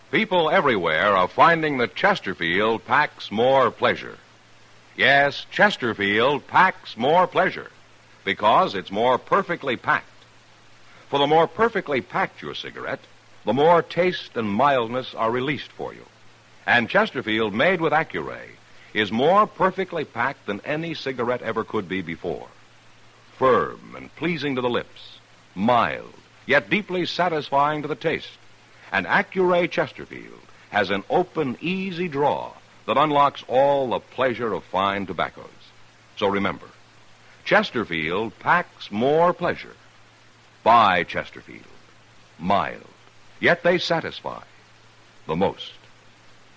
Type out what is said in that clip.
People everywhere are finding that Chesterfield packs more pleasure. Yes, Chesterfield packs more pleasure because it's more perfectly packed. For the more perfectly packed your cigarette, the more taste and mildness are released for you. And Chesterfield, made with Accuray, is more perfectly packed than any cigarette ever could be before. Firm and pleasing to the lips, mild, yet deeply satisfying to the taste. And Accuray Chesterfield has an open, easy draw that unlocks all the pleasure of fine tobaccos. So remember, Chesterfield packs more pleasure. Buy Chesterfield. Mild, yet they satisfy the most.